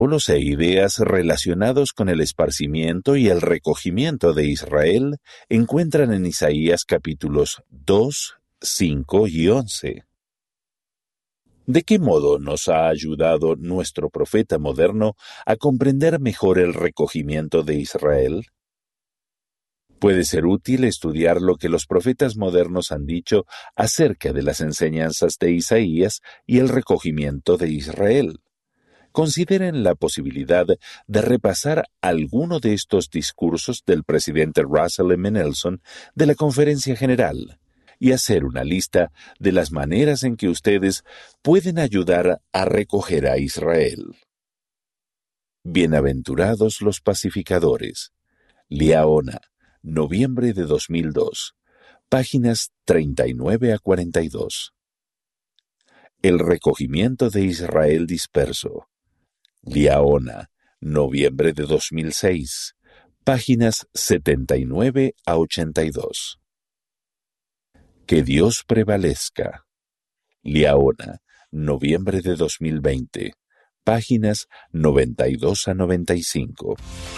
versículos e ideas relacionados con el esparcimiento y el recogimiento de Israel encuentran en Isaías capítulos 2, 5 y 11. ¿De qué modo nos ha ayudado nuestro profeta moderno a comprender mejor el recogimiento de Israel? Puede ser útil estudiar lo que los profetas modernos han dicho acerca de las enseñanzas de Isaías y el recogimiento de Israel. Consideren la posibilidad de repasar alguno de estos discursos del presidente Russell M. Nelson de la Conferencia General y hacer una lista de las maneras en que ustedes pueden ayudar a recoger a Israel. Bienaventurados los pacificadores. Liaona, noviembre de 2002, páginas 39 a 42. El recogimiento de Israel disperso. Liaona, noviembre de 2006, páginas 79 a 82. Que Dios prevalezca. Liaona, noviembre de 2020, páginas 92 a 95.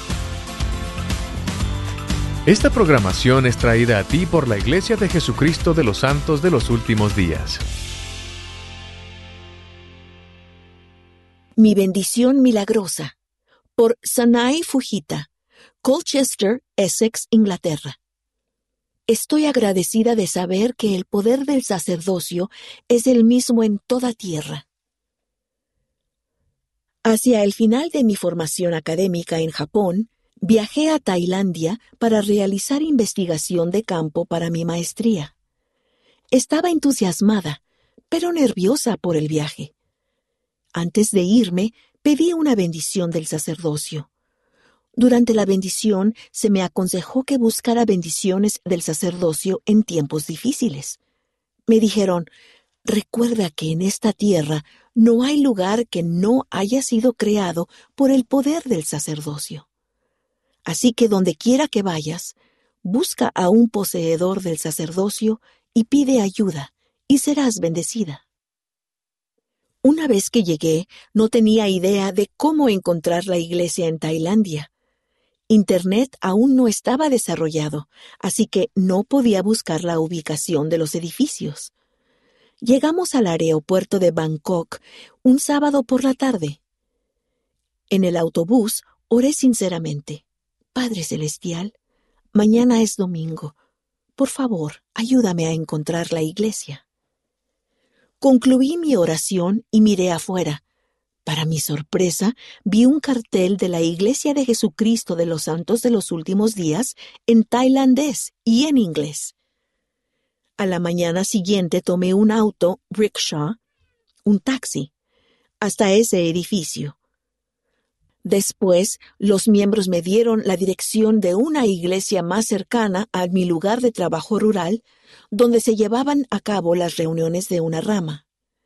Esta programación es traída a ti por la Iglesia de Jesucristo de los Santos de los Últimos Días. Mi bendición milagrosa, por Sanai Fujita, Colchester, Essex, Inglaterra. Estoy agradecida de saber que el poder del sacerdocio es el mismo en toda tierra. Hacia el final de mi formación académica en Japón, viajé a Tailandia para realizar investigación de campo para mi maestría. Estaba entusiasmada, pero nerviosa por el viaje. Antes de irme, pedí una bendición del sacerdocio. Durante la bendición, se me aconsejó que buscara bendiciones del sacerdocio en tiempos difíciles. Me dijeron, recuerda que en esta tierra no hay lugar que no haya sido creado por el poder del sacerdocio. Así que donde quiera que vayas, busca a un poseedor del sacerdocio y pide ayuda, y serás bendecida. Una vez que llegué, no tenía idea de cómo encontrar la iglesia en Tailandia. Internet aún no estaba desarrollado, así que no podía buscar la ubicación de los edificios. Llegamos al aeropuerto de Bangkok un sábado por la tarde. En el autobús oré sinceramente. Padre Celestial, mañana es domingo. Por favor, ayúdame a encontrar la iglesia. Concluí mi oración y miré afuera. Para mi sorpresa, vi un cartel de la Iglesia de Jesucristo de los Santos de los Últimos Días en tailandés y en inglés. A la mañana siguiente tomé un auto, rickshaw, un taxi, hasta ese edificio. Después, los miembros me dieron la dirección de una iglesia más cercana a mi lugar de trabajo rural, donde se llevaban a cabo las reuniones de una rama.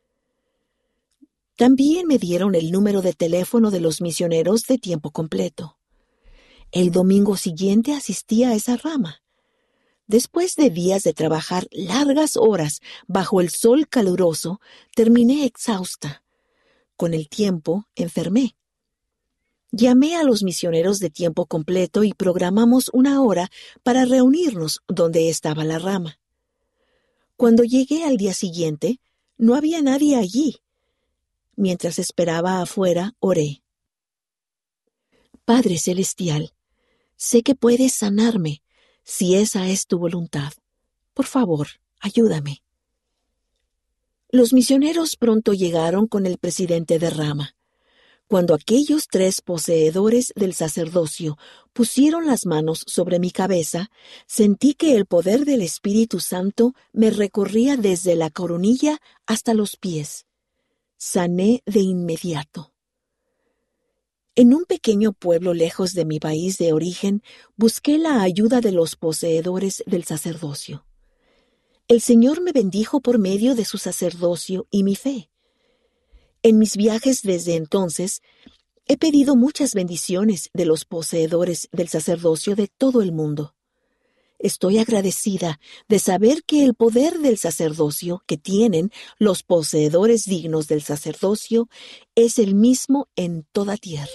También me dieron el número de teléfono de los misioneros de tiempo completo. El domingo siguiente asistí a esa rama. Después de días de trabajar largas horas bajo el sol caluroso, terminé exhausta. Con el tiempo, enfermé. Llamé a los misioneros de tiempo completo y programamos una hora para reunirnos donde estaba la rama. Cuando llegué al día siguiente, no había nadie allí. Mientras esperaba afuera, oré. Padre Celestial, sé que puedes sanarme, si esa es tu voluntad. Por favor, ayúdame. Los misioneros pronto llegaron con el presidente de rama. Cuando aquellos 3 poseedores del sacerdocio pusieron las manos sobre mi cabeza, sentí que el poder del Espíritu Santo me recorría desde la coronilla hasta los pies. Sané de inmediato. En un pequeño pueblo lejos de mi país de origen, busqué la ayuda de los poseedores del sacerdocio. El Señor me bendijo por medio de su sacerdocio y mi fe. En mis viajes desde entonces, he pedido muchas bendiciones de los poseedores del sacerdocio de todo el mundo. Estoy agradecida de saber que el poder del sacerdocio que tienen los poseedores dignos del sacerdocio es el mismo en toda tierra.